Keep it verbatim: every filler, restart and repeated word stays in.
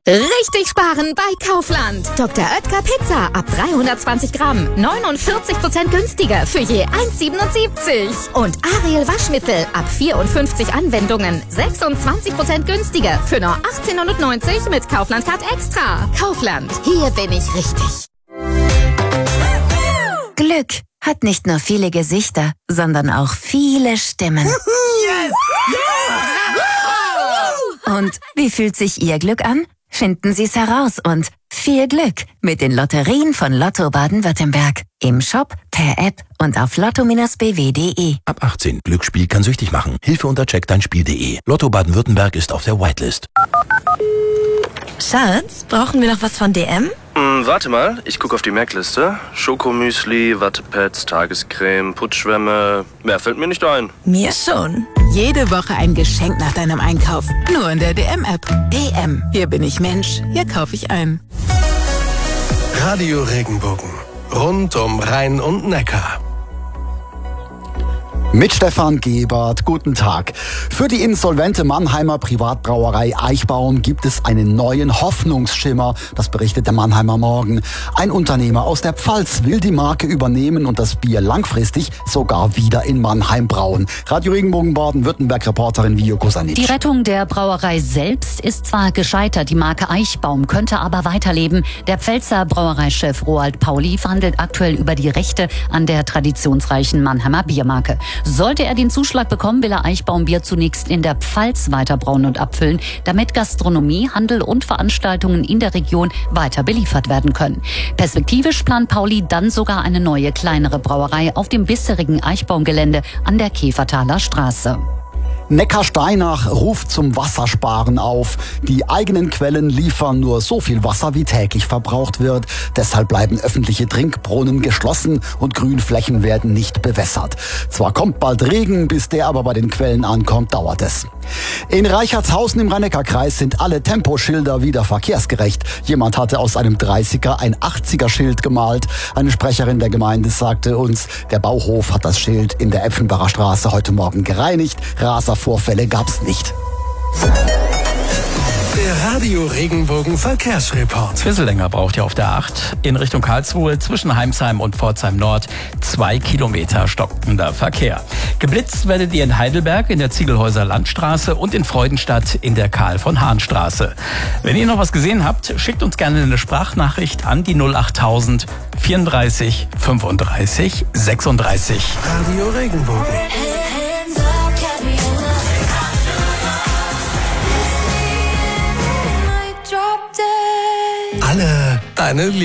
Richtig sparen bei Kaufland. Doktor Oetker Pizza ab dreihundertzwanzig Gramm. neunundvierzig Prozent günstiger für je eins Komma siebenundsiebzig. Und Ariel Waschmittel ab vierundfünfzig Anwendungen. sechsundzwanzig Prozent günstiger für nur achtzehn neunundneunzig mit Kaufland Card Extra. Kaufland. Hier bin ich richtig. Glück hat nicht nur viele Gesichter, sondern auch viele Stimmen. Yes! Yeah! Und wie fühlt sich Ihr Glück an? Finden Sie es heraus und viel Glück mit den Lotterien von Lotto Baden-Württemberg. Im Shop, per App und auf lotto Bindestrich b w punkt de. Ab achtzehn. Glücksspiel kann süchtig machen. Hilfe unter check dein Spiel punkt de. Lotto Baden-Württemberg ist auf der Whitelist. Schatz, brauchen wir noch was von D M? Hm, warte mal, ich gucke auf die Merkliste. Schokomüsli, Wattepads, Tagescreme, Putzschwämme. Mehr fällt mir nicht ein. Mir schon. Jede Woche ein Geschenk nach deinem Einkauf. Nur in der D M-App. D M. Hier bin ich Mensch. Hier kaufe ich ein. Radio Regenbogen. Rund um Rhein und Neckar. Mit Stefan Gebert, guten Tag. Für die insolvente Mannheimer Privatbrauerei Eichbaum gibt es einen neuen Hoffnungsschimmer, das berichtet der Mannheimer Morgen. Ein Unternehmer aus der Pfalz will die Marke übernehmen und das Bier langfristig sogar wieder in Mannheim brauen. Radio Regenbogen Baden-Württemberg-Reporterin Vio Kosanic. Die Rettung der Brauerei selbst ist zwar gescheitert, die Marke Eichbaum könnte aber weiterleben. Der Pfälzer Brauereichef Roald Pauli verhandelt aktuell über die Rechte an der traditionsreichen Mannheimer Biermarke. Sollte er den Zuschlag bekommen, will er Eichbaumbier zunächst in der Pfalz weiter brauen und abfüllen, damit Gastronomie, Handel und Veranstaltungen in der Region weiter beliefert werden können. Perspektivisch plant Pauli dann sogar eine neue, kleinere Brauerei auf dem bisherigen Eichbaumgelände an der Käfertaler Straße. Neckarsteinach ruft zum Wassersparen auf. Die eigenen Quellen liefern nur so viel Wasser, wie täglich verbraucht wird. Deshalb bleiben öffentliche Trinkbrunnen geschlossen und Grünflächen werden nicht bewässert. Zwar kommt bald Regen, bis der aber bei den Quellen ankommt, dauert es. In Reichertshausen im Rhein-Neckar-Kreis sind alle Temposchilder wieder verkehrsgerecht. Jemand hatte aus einem dreißiger ein achtziger-Schild gemalt. Eine Sprecherin der Gemeinde sagte uns, der Bauhof hat das Schild in der Epfenbacher Straße heute Morgen gereinigt. Raservorfälle gab's nicht. Der Radio Regenbogen Verkehrsreport. Bisschen länger braucht ihr auf der acht in Richtung Karlsruhe zwischen Heimsheim und Pforzheim Nord. Zwei Kilometer stockender Verkehr. Geblitzt werdet ihr in Heidelberg in der Ziegelhäuser Landstraße und in Freudenstadt in der Karl-von-Hahn-Straße. Wenn ihr noch was gesehen habt, schickt uns gerne eine Sprachnachricht an die null achttausend vierunddreißig fünfunddreißig sechsunddreißig. Radio Regenbogen. Alle deine